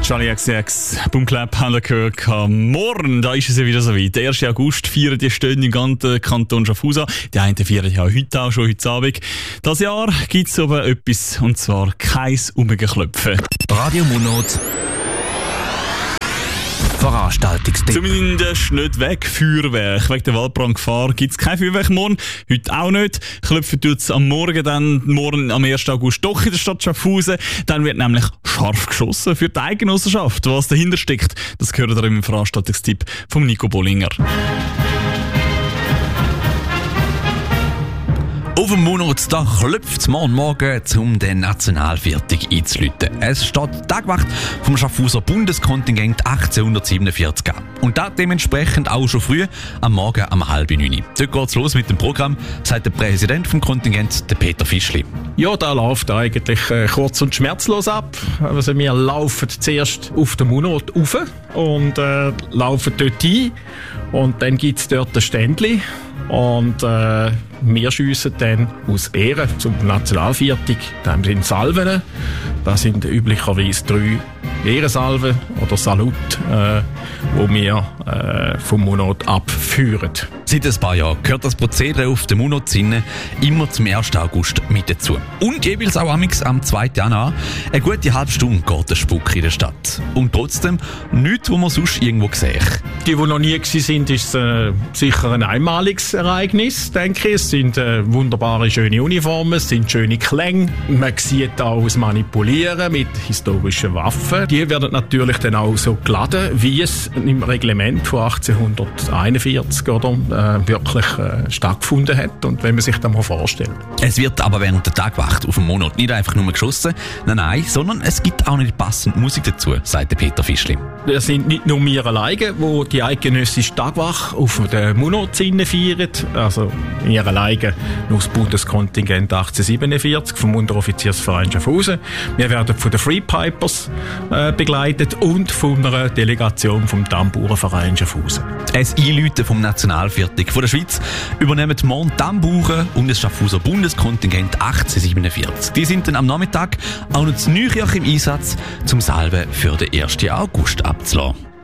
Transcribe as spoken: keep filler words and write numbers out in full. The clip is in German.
Charlie X C X, Boom Clap, haben wir gehört. Morgen, da ist es ja wieder so weit. Der ersten August feiern die Stunde im ganzen Kanton Schaffhausen. Die einen feiern ja heute auch, schon heute Abend. Das Jahr gibt es aber etwas, und zwar kein Umgeklöpfen. Radio Monat Veranstaltungstipp. Zumindest nicht weg Feuerwerk. Wegen der Waldbrandgefahr gibt es kein Feuerwerk morgen. Heute auch nicht. Klopfen tut es am Morgen, dann morgen am ersten August doch in der Stadt Schaffhausen. Dann wird nämlich scharf geschossen für die Eidgenossenschaft. Was dahinter steckt, das gehört ihr im Veranstaltungstipp von Nico Bollinger. Auf dem Monat da klopft es morgen Morgen, um den Nationalviertel einzuläuten. Es steht die Tagwacht vom Schaffhauser Bundeskontingent achtzehnhundertsiebenundvierzig an. Und das dementsprechend auch schon früh am Morgen um halb neun. Dort geht's los mit dem Programm, sagt der Präsident vom Kontingent, der Peter Fischli. Ja, da läuft eigentlich äh, kurz und schmerzlos ab. Also wir laufen zuerst auf den Monat rauf und äh, laufen dort ein. Und dann gibt es dort ein Ständchen. Und äh, wir schiessen dann aus Ehren zum Nationalviertel. Dann sind Salven. Das sind üblicherweise drei Ehrensalven oder Salut, äh, die wir äh, vom Monat abführen. Seit ein paar Jahren gehört das Prozedere auf den Monatssinne immer zum ersten August mit dazu. Und jeweils auch amix am zweiten Januar. Eine gute halbe Stunde geht der Spuk in der Stadt. Und trotzdem nichts, was man sonst irgendwo sieht. Die, die noch nie waren, ist äh, sicher ein einmaliges Ereignis, denke ich. Es sind äh, wunderbare, schöne Uniformen, es sind schöne Klänge. Man sieht auch das Manipulieren mit historischen Waffen. Die werden natürlich dann auch so geladen, wie es im Reglement von achtzehnhunderteinundvierzig oder, äh, wirklich äh, stattgefunden hat. Und wenn man sich das mal vorstellt. Es wird aber während der Tagwacht auf dem Monat nicht einfach nur geschossen, nein, nein, sondern es gibt auch nicht passende Musik dazu, sagt der Peter Fischli. Es sind nicht nur wir alleine, die die eidgenössische Tagwacht auf den Monatssinne feiern. Also wir alleine nur das Bundeskontingent achtzehnhundertsiebenundvierzig vom Unteroffiziersverein Schaffhausen. Wir werden von den Free Pipers äh, begleitet und von einer Delegation vom Tamburenverein Schaffhausen. Das Einläuten vom Nationalviertel von der Schweiz übernehmen morgen Tamburen und das Schaffhauser Bundeskontingent achtzehnhundertsiebenundvierzig. Die sind dann am Nachmittag auch noch zu Neukirch im Einsatz, zum Salven für den ersten August abzulassen.